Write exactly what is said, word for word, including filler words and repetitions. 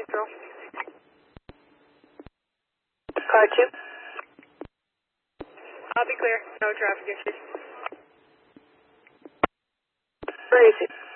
Girl. Car two. I'll be clear. No traffic issues. Where is it?